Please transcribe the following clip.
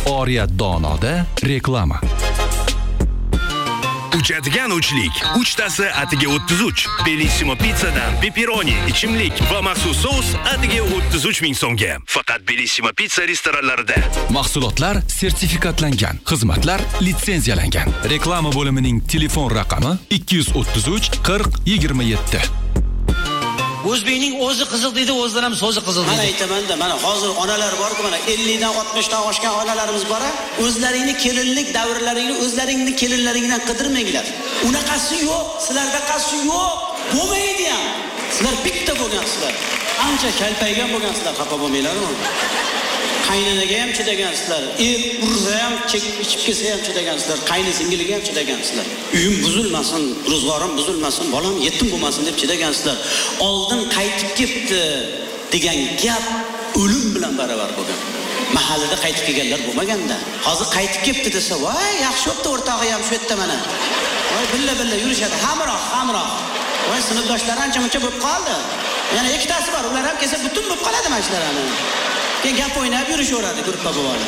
Oriyat Donoda reklama. Uchadigan uchlik. Uchtasi atiga 33. Bellissimo pizzadan pepperoni, ichimlik va maxsus sous atiga 33 ming so'mga. Faqat Bellissimo pizza restoranlarida. Mahsulotlar sertifikatlangan, xizmatlar litsenziyalangan. Reklama bo'limining telefon raqami 233 40 27. O'zbekning o'zi qiziq deydi, o'zlar ham so'zi qiziq deydi. Mana aytaman-da, mana hozir onalar bor-ku, mana 50 dan 60 dan oshgan onalarimiz bor. O'zlaringni kelinlik davrlaringni o'zlaringni kelinlaringdan qidirmanglar. Unaqasi yo'q, sizlarda qasi yo'q. Bo'lmaydi ham. Sizlar bitta bo'lgansizlar. Ancha kalpaygan bo'lgansizlar, xafa bo'lmanglar-ku. Qaynanaga ham chidagansizlar. Ursa ham ichib kelsa ham chidagansizlar. Qayni singiliga ham chidagansizlar. Uyim buzilmasin, ro'zg'orim buzilmasin, bolam yetim bo'lmasin deb chidagansizlar. Oldin qaytib ketdi degan gap o'lim bilan barobar bo'lgan. Mahallada qaytib kelganlar bo'lmaganda. Hozir qaytib ketdi desa, "Voy, yaxshi bo'pti, o'rtog'i ham shu yerda mana." Voy, billa yurishadi, hamroh. Voy, sinfdoshlar ancha-muncha bo'lib qoldi. Yana ikkitasi bor, ular ham kelsa butun bo'lib qoladi mana shularni. Gap o'ynab yurishaveradi, gruppa bo'ladi.